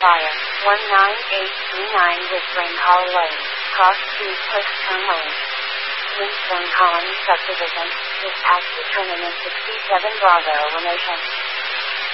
Fire, 19839 Whispering Hollow Lane, Cross Street, Cliffstone Lane, Flintstone Colony Subdivision, Dispatch determinant 67 Bravo Romation.